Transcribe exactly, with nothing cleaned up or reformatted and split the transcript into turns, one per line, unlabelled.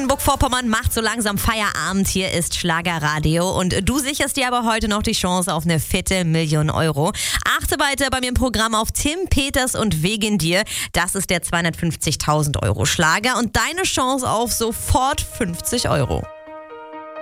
Mecklenburg-Vorpommern macht so langsam Feierabend. Hier ist Schlagerradio und du sicherst dir aber heute noch die Chance auf eine fette Million Euro. Achte weiter bei mir im Programm auf Tim Peters und Wegen dir. Das ist der zweihundertfünfzigtausend Euro Schlager und deine Chance auf sofort fünfzig Euro.